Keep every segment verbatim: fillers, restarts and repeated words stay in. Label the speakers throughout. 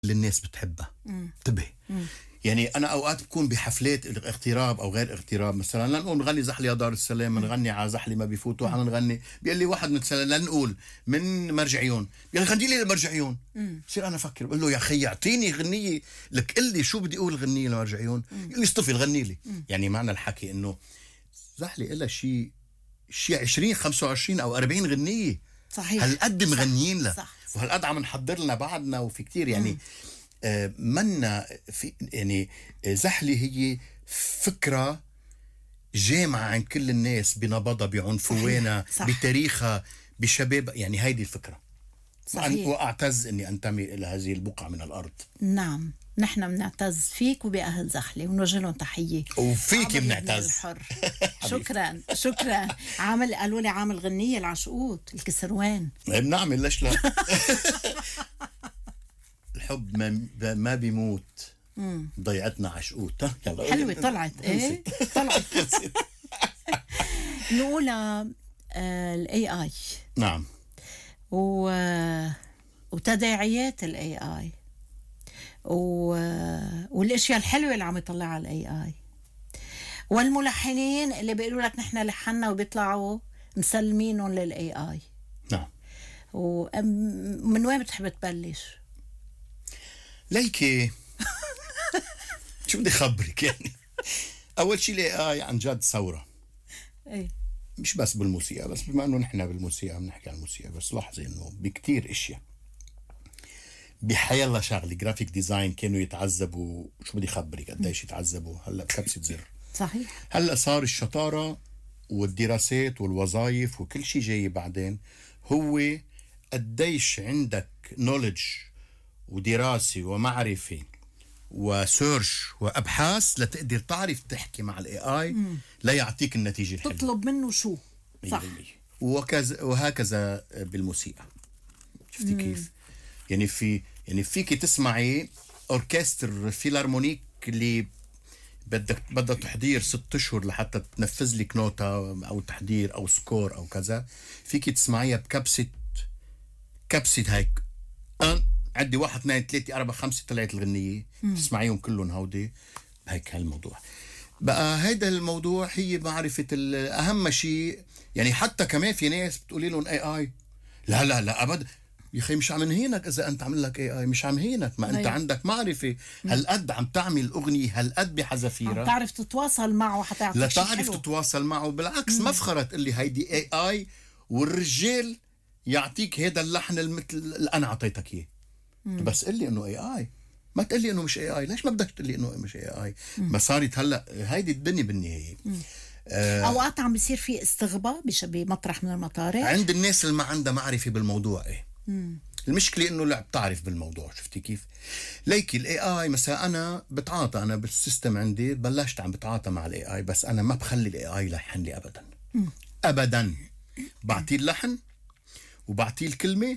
Speaker 1: اللي الناس بتحبها. انتبه، يعني أنا أوقات بكون بحفلات اغتراب أو غير اغتراب، مثلا لنقول نغني زحلي يا دار السلام، نغني على زحلي ما بيفوتوا، حنغني بيقول لي واحد مثلا لنقول من مرجعيون، بيقول لي غني لي المرجعيون. بصير أنا أفكر بقول له يا أخي أعطيني غنية لك، قل لي شو بدي أقول غنية لمرجعيون. يقول لي اصطفي غني لي. يعني معنى الحكي إنه زحلي إلا شيء شيء عشرين خمسة وعشرين أو أربعين غنية.
Speaker 2: صحيح.
Speaker 1: هالقد مغنيين له،
Speaker 2: صح.
Speaker 1: وهالقد عم نحضر لنا بعدنا، وفي كتير يعني آه منا في يعني آه زحلي هي فكرة جامعة عن كل الناس بنبضها بعنفوانها بتاريخها بشباب، يعني هيدي الفكرة.
Speaker 2: صحيح.
Speaker 1: وأعتز أني أنتمي إلى هذه البقعة من الأرض.
Speaker 2: نعم، نحن بنعتز فيك وبأهل زحلي ونوجه لهم تحية.
Speaker 1: وفيك بنعتز.
Speaker 2: شكرا شكرا. عامل قالوا لي عامل غنية العشقوت الكسروان.
Speaker 1: بنعمل ليش لا. الحب ما ما بيموت. ضيعتنا عشقوت.
Speaker 2: يلا حلوة طلعت. ايه طلعت. نقول الاي اي.
Speaker 1: نعم.
Speaker 2: و وتداعيات الاي اي و... والاشياء الحلوه اللي عم يطلعها الاي اي، والملحنين اللي بيقولوا لك نحن لحنا وبيطلعوا مسلمينهم للاي اي.
Speaker 1: نعم.
Speaker 2: ومن وين بتحب تبلش؟
Speaker 1: ليكي شو بدي خبرك يعني. اول شيء الاي اي عن جد ثوره.
Speaker 2: ايه
Speaker 1: مش بس بالموسيقى، بس بما انه نحن بالموسيقى بنحكي عن الموسيقى، بس لاحظي انه بكتير اشياء بحيالله شغله جرافيك ديزاين كانوا يتعذبوا، شو بدي خبرك قديش يتعذبوا، هلا بكبسه زر.
Speaker 2: صحيح.
Speaker 1: هلا صار الشطاره والدراسات والوظائف وكل شيء جاي بعدين، هو قديش عندك نوليدج ودراسه ومعرفه وسيرش وابحاث لتقدر تعرف تحكي مع الاي اي لا يعطيك النتيجه الحلوه.
Speaker 2: تطلب منه شو؟ صح.
Speaker 1: وكذا وهكذا بالموسيقى. شفتي كيف؟ يعني في يعني فيك تسمعي اوركستر فيلارمونيك اللي بدك بدها تحضير ست اشهر لحتى تنفذ لك نوتة او تحضير او سكور او كذا، فيك تسمعيها بكبسه كبسه هيك أن عندي واحد اثنين ثلاثة أربعة خمسة طلعت الغنية، تسمعيهم كلهم هودي بهيك. هالموضوع بقى هيدا الموضوع هي معرفة أهم شيء. يعني حتى كمان في ناس بتقولي لهم اي اي لا لا لا أبدا يا أخي، مش عم نهينك إذا أنت عمل لك اي اي، مش عم هينك، ما أنت أيوة. عندك معرفة هالقد عم تعمل أغنية هالقد بحذافيرها،
Speaker 2: عم تعرف تتواصل معه حتى يعطيك
Speaker 1: لا تعرف تتواصل معه. بالعكس مم. مفخرة تقلي هيدي اي اي والرجال يعطيك هذا اللحن المثل اللي أنا عطيتك إياه. بس قل لي انه اي اي، ما تقول لي انه مش اي اي. ليش ما بدك تقول لي انه مش اي اي؟ ما صارت هلا هيدي الدنيا بالنهايه.
Speaker 2: آه اوقات عم بيصير في استغباء بمطرح من المطارح
Speaker 1: عند الناس اللي ما عندها معرفه بالموضوع. ايه مم. المشكله انه لا بتعرف بالموضوع. شفتي كيف؟ ليكي الاي اي مثلا انا بتعاطى، انا بالسيستم عندي بلشت عم بتعاطى مع الاي اي، بس انا ما بخلي الاي اي يلحن لي ابدا. مم. ابدا. بعطيه اللحن وبعطيه الكلمه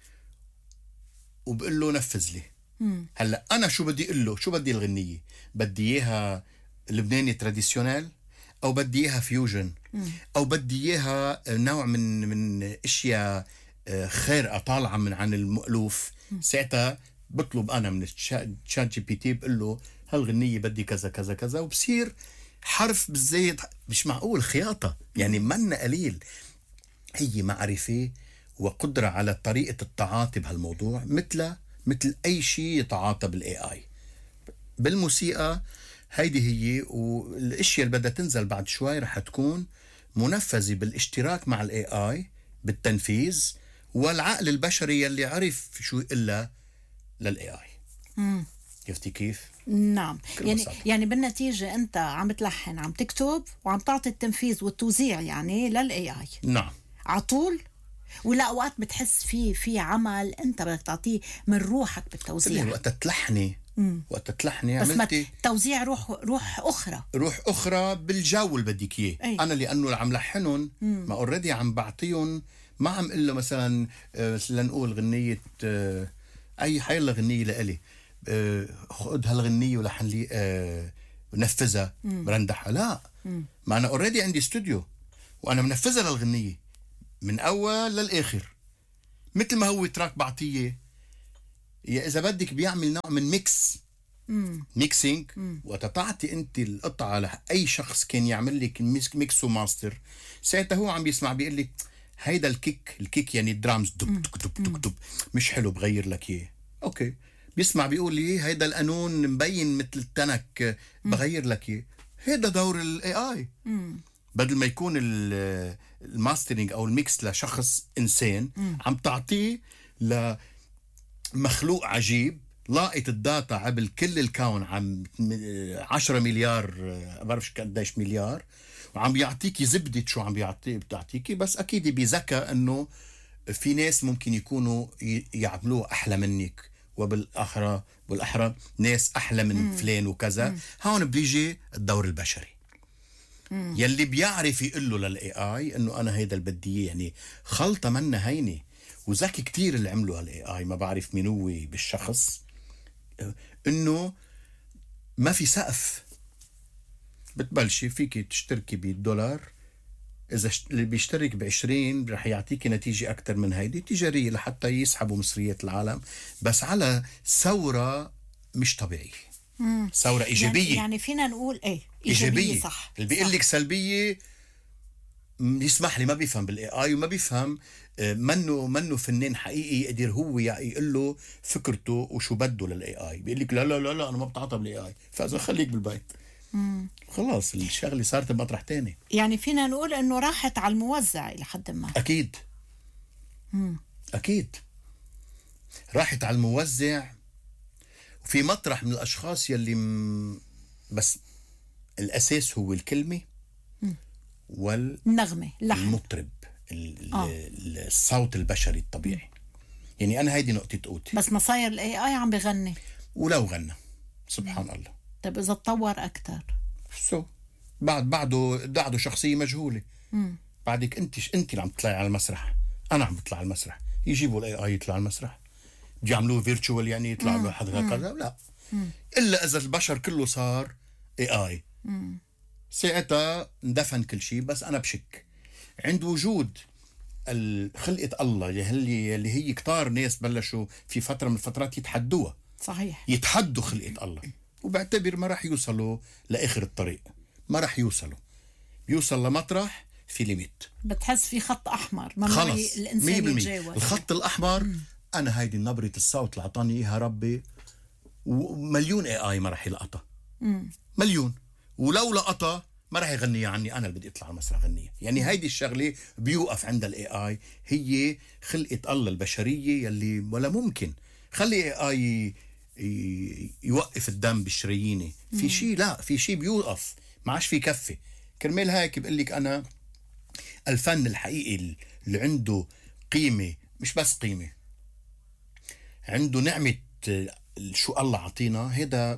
Speaker 1: وبقول له نفذ لي. مم. هلا انا شو بدي اقول له؟ شو بدي الغنيه؟ بدي اياها لبناني تراديشنال او بدي اياها فيوجن او بدي اياها نوع من من اشياء خارقه طالعه من عن المألوف. ساعتها بطلب انا من الشات جي بي تي بقول له هالغنيه بدي كذا كذا كذا، وبصير حرف بالزيت. مش معقول خياطه يعني، منا قليل. هي معرفه وقدرة على طريقة التعاطي بهالموضوع مثل مثل أي شيء يتعاطى بالاي اي. بالموسيقى هيدي هي، والاشياء اللي بدها تنزل بعد شوي رح تكون منفذة بالاشتراك مع الاي اي بالتنفيذ، والعقل البشري اللي عرف شو إلا للاي اي. شفتي كيف؟
Speaker 2: نعم. يعني بساطة. يعني بالنتيجة أنت عم تلحن، عم تكتب وعم تعطي التنفيذ والتوزيع يعني للاي اي.
Speaker 1: نعم.
Speaker 2: عطول. ولا اوقات بتحس في في عمل انت بدك تعطيه من روحك بالتوزيع.
Speaker 1: وقت تلحني وقت تلحني
Speaker 2: بس عملتي توزيع روح روح اخرى
Speaker 1: روح اخرى بالجو اللي بدك اياه. انا لانه عم لحنهم ما اوريدي عم بعطيهم، ما عم اقول له مثلا آه لنقول غنيه آه اي حيلا غنيه لإلي آه خذ هالغنيه ولحن لي آه نفذها برندحها. لا مم. ما انا اوريدي عندي استوديو وانا منفذها للغنيه من أول للآخر، مثل ما هو تراك بعطيه يا اذا بدك بيعمل نوع من ميكس ميكسينج. وتتعطي انت القطعه لاي شخص كان يعمل لك ميكس وماستر، ساعتها هو عم بيسمع بيقول لك هيدا الكيك الكيك يعني الدرامز دب دب دب دب دب مش حلو، بغير لك اياه. اوكي، بيسمع بيقول لي هيدا القانون مبين مثل التنك، بغير لك اياه. هيدا دور الاي اي. بدل ما يكون الماسترينج او الميكس لشخص انسان، عم تعطيه لمخلوق عجيب لاقط الداتا عبر كل الكون، عم عشرة مليار ما بعرفش قديش مليار، وعم يعطيكي زبدة شو عم بيعطي بتعطيكي. بس اكيد بذكاء انه في ناس ممكن يكونوا يعملوه احلى منك، وبالاخرى بالاحرى ناس احلى من مم. فلان وكذا. مم. هون بيجي الدور البشري. مم. يلي بيعرف يقول له للاي اي انه انا هيدا اللي بدي اياه. يعني خلطه منا هينه، وذكي كتير اللي عملوا هالاي اي، ما بعرف مين هو بالشخص، انه ما في سقف. بتبلشي فيك تشتركي بالدولار، اذا اللي بيشترك بعشرين رح يعطيكي نتيجه اكثر من هيدي تجاريه لحتى يسحبوا مصريات العالم، بس على ثوره مش طبيعيه. مم. ثوره ايجابيه.
Speaker 2: يعني, يعني فينا نقول ايه
Speaker 1: ايجابيه, إيجابية. صح. اللي بيقول لك سلبيه يسمح لي ما بيفهم بالاي اي، وما بيفهم منه منه فنان حقيقي يقدر هو يقول له فكرته وشو بده للاي اي. بيقول لك لا لا لا لا انا ما بتعاطى بالاي اي، فاذا خليك بالبيت. مم. خلاص الشغله صارت بمطرح تاني.
Speaker 2: يعني فينا نقول انه راحت على الموزع الى حد ما.
Speaker 1: اكيد. مم. اكيد راحت على الموزع، وفي مطرح من الاشخاص يلي م... بس الاساس هو الكلمه
Speaker 2: والنغمه،
Speaker 1: المطرب، آه. الصوت البشري الطبيعي. يعني انا هيدي نقطه قوتي.
Speaker 2: بس ما صاير الاي اي عم بغني،
Speaker 1: ولو غنى سبحان مم. الله.
Speaker 2: طيب اذا تطور اكثر
Speaker 1: سو بعد بعده بعده شخصيه مجهوله. مم. بعدك انت انت اللي عم تطلعي على المسرح، انا عم بطلع على المسرح، يجيبوا الاي اي يطلع على المسرح، بيعملوه فيرتشوال يعني يطلع له حدا كذا. لا مم. الا اذا البشر كله صار اي اي، ساعتها اندفن كل شيء. بس انا بشك عند وجود خلقة الله اللي اللي هي كتار ناس بلشوا في فترة من الفترات يتحدوها.
Speaker 2: صحيح،
Speaker 1: يتحدوا خلقة الله، وبعتبر ما راح يوصلوا لآخر الطريق، ما راح يوصلوا. يوصل لمطرح في ليميت،
Speaker 2: بتحس في خط أحمر ممنوع الإنسان يتجاوز.
Speaker 1: الخط الأحمر مم. أنا هيدي نبرة الصوت اللي عطاني إياها ربي، ومليون اي اي ما راح يلقطها. مليون، ولو لقطها ما راح يغني عني، انا اللي بدي اطلع على المسرح غنيها. يعني هيدي الشغله بيوقف عند الاي اي، هي خلقه الله البشريه يلي ولا ممكن خلي اي اي يوقف الدم بالشريينه. في شيء لا في شيء بيوقف، ما عادش في كفه. كرمال هيك بقول لك انا الفن الحقيقي اللي عنده قيمه، مش بس قيمه، عنده نعمه شو الله عطينا. هذا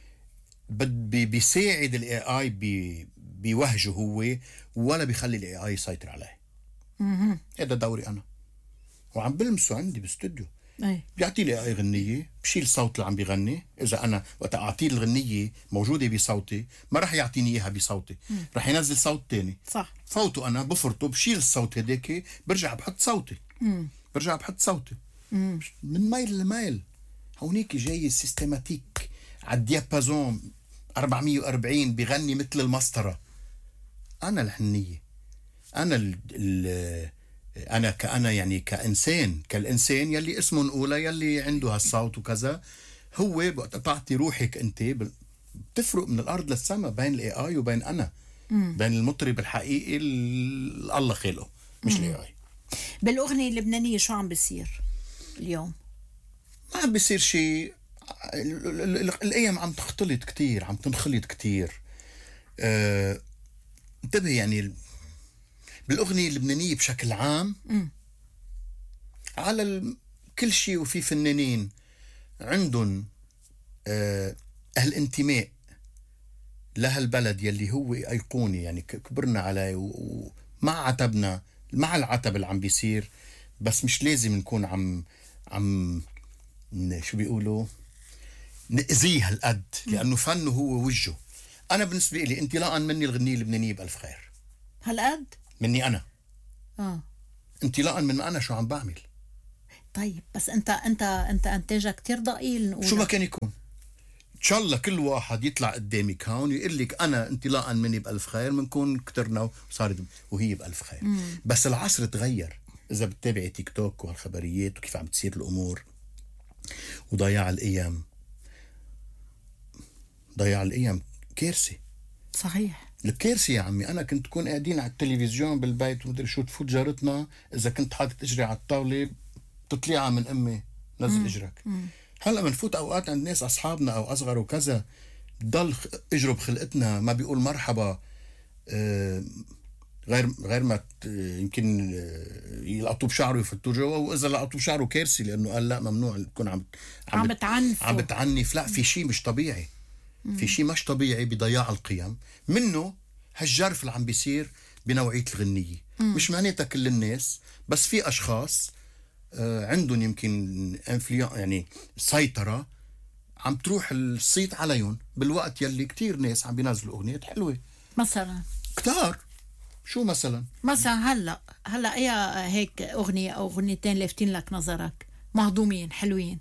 Speaker 1: بيساعد الاي اي بيوهجه هو، ولا بيخلي الاي اي يسيطر عليه. هذا دوري انا، وعم بلمسه عندي باستوديو. بيعطي لي اي غنيه، بشيل الصوت اللي عم بيغني. اذا انا وقت اعطيه الغنيه موجوده بصوتي، ما راح يعطيني اياها بصوتي، راح ينزل صوت تاني.
Speaker 2: صح،
Speaker 1: فوته انا بفرطه، بشيل الصوت هداك، برجع بحط صوتي. مم. برجع بحط صوتي. مم. من ميل لميل. هونيك جاي سيستماتيك على الديابازون أربعمية وأربعين بيغني مثل المسطرة. أنا الحنية، أنا ال ال أنا كأنا يعني كإنسان كالإنسان يلي اسمه نقوله، يلي عنده هالصوت وكذا. هو وقت تعطي روحك أنت بتفرق من الأرض للسماء بين الإي آي وبين أنا. مم. بين المطرب الحقيقي اللي الله خلقه، مش الإي آي.
Speaker 2: بالأغنية اللبنانية شو عم بيصير اليوم؟
Speaker 1: ما عم بيصير شيء. الايام عم تختلط كتير، عم تنخلط كتير. أه... انتبه يعني بالاغنيه اللبنانيه بشكل عام م. على ال... كل شيء، وفي فنانين عندهم أه... الانتماء لهالبلد يلي هو ايقوني، يعني كبرنا عليه ومع عتبنا مع العتب اللي عم بيصير. بس مش لازم نكون عم عم شو بيقولوا نأذيه هالقد، لأنه فنه هو وجهه. أنا بالنسبة لي انطلاقا مني الغنية اللبنانية بألف خير.
Speaker 2: هالقد؟
Speaker 1: مني أنا.
Speaker 2: آه.
Speaker 1: انطلاقا من أنا شو عم بعمل.
Speaker 2: طيب بس انت انت انت انتاجك كتير ضئيل نقول.
Speaker 1: شو ما كان يكون ان شاء الله كل واحد يطلع قدامك هون ويقول لك انا انطلاقا مني بألف خير بنكون كترنا وصارت وهي بألف خير. مم. بس العصر تغير. اذا بتتابعي تيك توك والخبريات وكيف عم تصير الامور وضياع الايام، ضياع الايام كارثه.
Speaker 2: صحيح
Speaker 1: الكارثه يا عمي. انا كنت كون قاعدين على التلفزيون بالبيت ومدري شو، تفوت جارتنا اذا كنت حاطط اجري على الطاوله تطلعها من امي نزل مم. اجرك. مم. هلا بنفوت اوقات عند ناس اصحابنا او اصغر وكذا ضل اجره بخلقتنا ما بيقول مرحبا. آه غير غير ما يمكن يلقطوا بشعره يفتوا جوا، واذا لقطوا بشعره كارثه لانه قال لا ممنوع تكون عم
Speaker 2: عم بتعنف
Speaker 1: عم بتعنف. لا، في شيء مش طبيعي. مم. في شيء مش طبيعي بضياع القيم منه. هالجرف اللي عم بيصير بنوعيه الغنيه. مم. مش معناتها كل الناس، بس في اشخاص آه عندهم يمكن انفليون يعني سيطره، عم تروح الصيت عليهم بالوقت يلي كتير ناس عم بينزلوا اغنيات حلوه.
Speaker 2: مثلا
Speaker 1: كتار. شو مثلا؟
Speaker 2: مثلا هلا هلا اي هيك اغنيه او اغنيتين لافتين لك نظرك مهضومين حلوين؟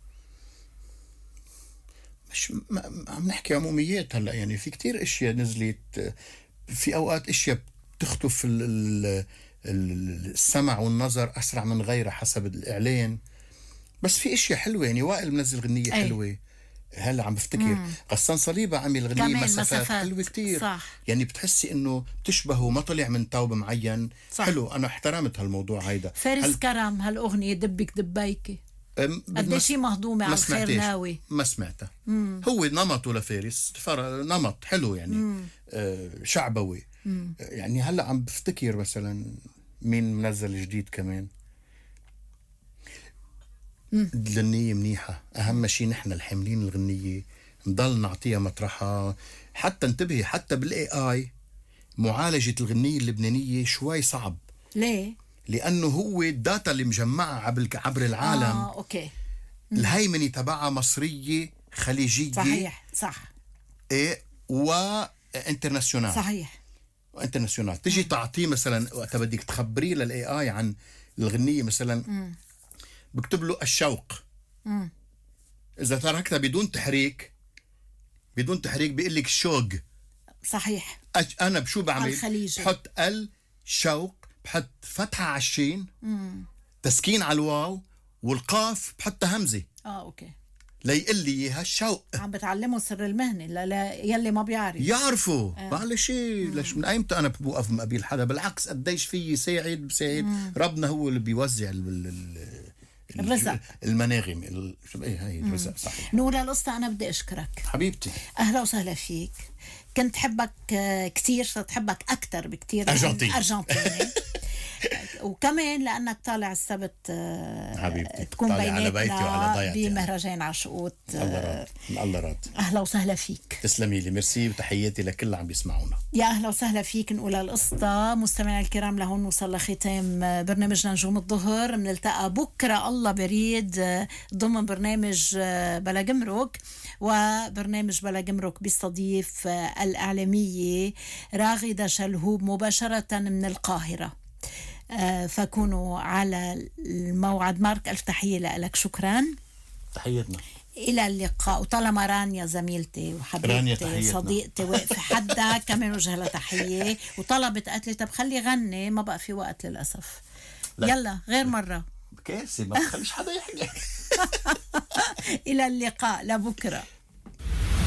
Speaker 1: مش ما عم نحكي عموميات هلا، يعني في كتير اشياء نزلت. في اوقات اشياء بتخطف ال ال السمع والنظر اسرع من غيرها حسب الاعلان، بس في اشياء حلوه. يعني وائل منزل غنيه حلوه. هلا عم بفتكر مم. غسان صليبة عمل غنية مسافات, مسافات حلوة كتير.
Speaker 2: صح.
Speaker 1: يعني بتحسي انه بتشبهه ما طلع من توب معين. صح. حلو. انا احترمت هالموضوع هيدا.
Speaker 2: فارس هل... كرم هالأغنية دبك دبيكي قديش مهضومة على الخير ناوي.
Speaker 1: ما سمعتها. مم. هو نمطه لفارس نمط حلو يعني. آه شعبوي. مم. يعني هلا عم بفتكر مثلا مين منزل جديد كمان. الغنية منيحة. أهم شيء نحن الحاملين الغنية نضل نعطيها مطرحها. حتى انتبهي حتى بالاي اي معالجة الغنية اللبنانية شوي صعب.
Speaker 2: ليه؟
Speaker 1: لأنه هو الداتا اللي مجمعها عبر عبر العالم.
Speaker 2: آه، أوكي.
Speaker 1: الهيمنة تبعها مصرية خليجية.
Speaker 2: صحيح صح.
Speaker 1: إيه وانترناسيونال.
Speaker 2: صحيح.
Speaker 1: وانترناسيونال. تجي تعطيه مثلا وقت بدك تخبريه للاي اي عن الغنية مثلا. م. بكتب له الشوق. مم. إذا تركتها بدون تحريك بدون تحريك بيقول لك شوق.
Speaker 2: صحيح.
Speaker 1: أج... أنا بشو بعمل؟
Speaker 2: الخليجي.
Speaker 1: بحط الشوق، بحط فتحة على الشين، مم. تسكين على الواو، والقاف بحطها همزة.
Speaker 2: آه أوكي.
Speaker 1: ليقول لي إياها الشوق.
Speaker 2: عم بتعلموا سر المهنة لا لا يلي ما بيعرف
Speaker 1: يعرفوا. آه. معلش ليش من أيمتى أنا بوقف مقابل حدا؟ بالعكس قديش في يساعد بساعد. مم. ربنا هو اللي بيوزع ال... ال...
Speaker 2: الرزق
Speaker 1: المناغم ال... ايه هي الرزق. صحيح.
Speaker 2: نورا القصة أنا بدي أشكرك
Speaker 1: حبيبتي.
Speaker 2: أهلا وسهلا فيك. كنت حبك كتير، صرت حبك أكتر بكتير.
Speaker 1: أرجنتيني
Speaker 2: أرجنتيني وكمان لأنك طالع السبت
Speaker 1: حبيبتي
Speaker 2: تكون بيناتنا بمهرجان عشقوت.
Speaker 1: الله راد. الله راد.
Speaker 2: أهلا وسهلا فيك.
Speaker 1: تسلمي لي. ميرسي وتحياتي لكل اللي عم بيسمعونا.
Speaker 2: يا أهلا وسهلا فيك. نقول القصة مستمعينا الكرام لهون وصل لختام برنامجنا نجوم الظهر. منلتقى بكرة الله بريد ضمن برنامج بلا جمرك، وبرنامج بلا جمرك بيستضيف الإعلامية راغدة شلهوب مباشرة من القاهرة. فكونوا على الموعد. مارك ألف تحية لك. شكرا.
Speaker 1: تحياتنا.
Speaker 2: إلى اللقاء. وطالما رانيا زميلتي وحبيبتي صديقتي واقفة حدا كمان وجه لها تحية وطلبت قالت طب خلي غني، ما بقى في وقت للأسف. لا. يلا غير مرة
Speaker 1: كارثة ما تخليش حدا يحكي.
Speaker 2: إلى اللقاء لبكرة.